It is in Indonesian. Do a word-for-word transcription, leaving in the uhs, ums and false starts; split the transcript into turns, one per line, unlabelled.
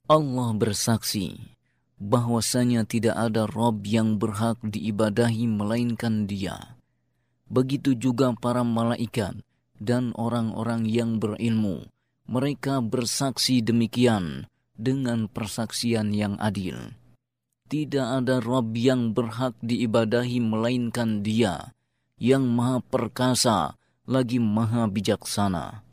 Allah bersaksi bahwasanya tidak ada Rabb yang berhak diibadahi melainkan Dia. Begitu juga para malaikat dan orang-orang yang berilmu. Mereka bersaksi demikian dengan persaksian yang adil. Tidak ada Rabb yang berhak diibadahi melainkan Dia, yang maha perkasa lagi maha bijaksana.